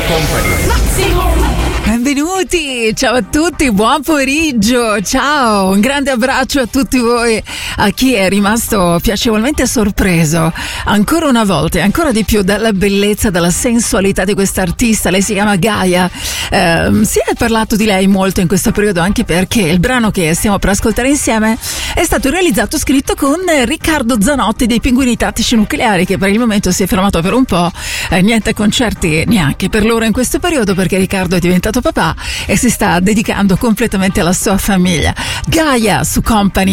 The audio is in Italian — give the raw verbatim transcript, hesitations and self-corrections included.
Company. Benvenuti, ciao a tutti, buon pomeriggio, ciao, un grande abbraccio a tutti voi, a chi è rimasto piacevolmente sorpreso ancora una volta e ancora di più dalla bellezza, dalla sensualità di quest'artista. Lei si chiama Gaia, eh, si è parlato di lei molto in questo periodo anche perché il brano che stiamo per ascoltare insieme è stato realizzato, scritto con Riccardo Zanotti dei Pinguini Tattici Nucleari, che per il momento si è fermato per un po', eh, niente concerti neanche per loro in questo periodo perché Riccardo è diventato papà e si sta dedicando completamente alla sua famiglia. Gaia su Company.